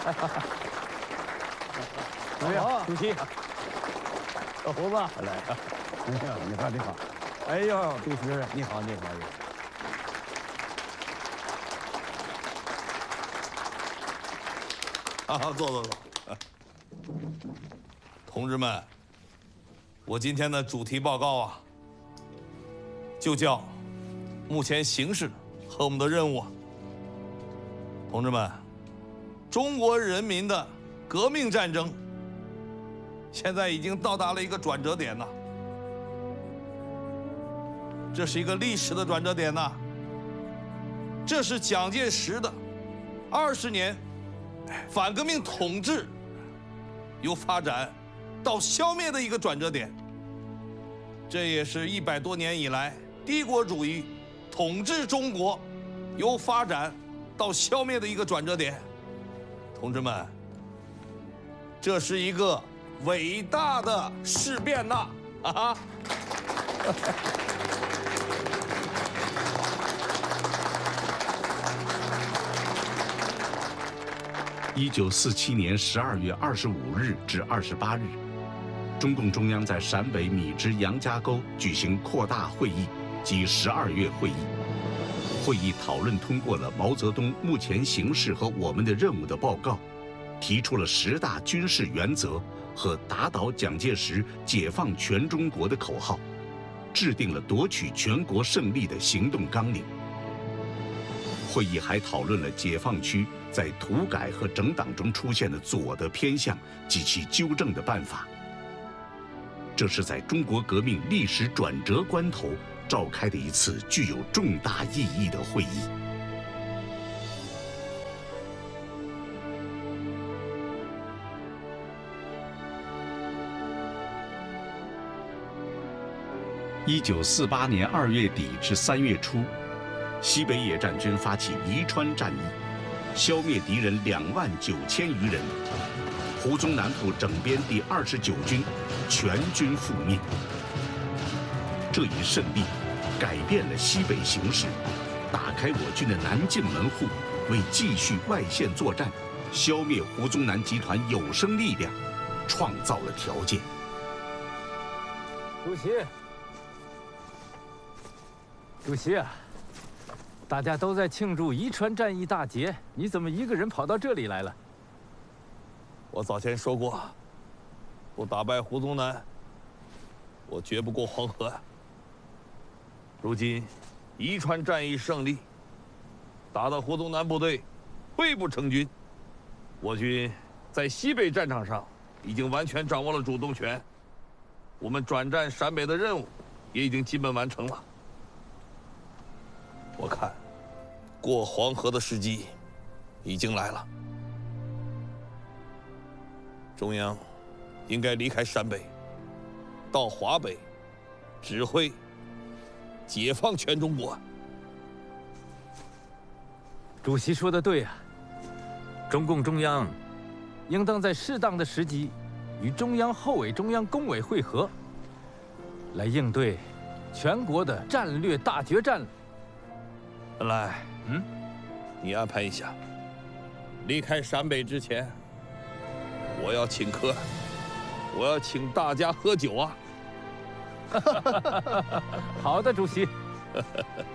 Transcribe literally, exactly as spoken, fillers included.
怎么样，主席？ 小胡子，来，你好，你好，你好。哎呦，主席，你好，你好，你好。 好好坐坐坐。同志们，我今天的主题报告啊，就叫目前形势和我们的任务。同志们，中国人民的革命战争现在已经到达了一个转折点呐，这是一个历史的转折点呐，这是蒋介石的二十年反革命统治由发展到消灭的一个转折点，这也是一百多年以来帝国主义统治中国由发展到消灭的一个转折点。同志们，这是一个伟大的事变呐！啊！ 一九四七年十二月二十五日至二十八日，中共中央在陕北米脂杨家沟举行扩大会议及十二月会议。会议讨论通过了毛泽东目前形势和我们的任务的报告，提出了十大军事原则和打倒蒋介石、解放全中国的口号，制定了夺取全国胜利的行动纲领。会议还讨论了解放区在土改和整党中出现的左的偏向及其纠正的办法。这是在中国革命历史转折关头召开的一次具有重大意义的会议。一九四八年二月底至三月初，西北野战军发起宜川战役，消灭敌人两万九千余人。胡宗南部整编第二十九军全军覆灭。这一胜利改变了西北形势，打开我军的南进门户，为继续外线作战、消灭胡宗南集团有生力量创造了条件。 主席，主席啊，大家都在庆祝宜川战役大捷，你怎么一个人跑到这里来了？ 我早前说过，不打败胡宗南，我绝不过黄河呀。如今，宜川战役胜利，打得胡宗南部队溃不成军，我军在西北战场上已经完全掌握了主动权，我们转战陕北的任务也已经基本完成了。我看，过黄河的时机已经来了。中央应该离开陕北，到华北，指挥解放全中国。 主席说的对啊，中共中央应当在适当的时机与中央后委、中央工委会合，来应对全国的战略大决战。 恩来， 嗯， 你安排一下，离开陕北之前，我要请客，我要请大家喝酒啊！ 好的，主席。